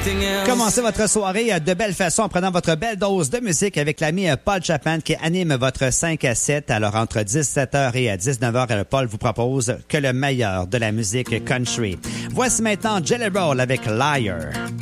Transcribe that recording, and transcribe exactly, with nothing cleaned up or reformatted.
Commencez votre soirée de belle façon en prenant votre belle dose de musique avec l'ami Paul Chapman qui anime votre cinq à sept. Alors, entre dix-sept heures et dix-neuf heures, Paul vous propose que le meilleur de la musique country. Voici maintenant Jelly Roll avec Liar.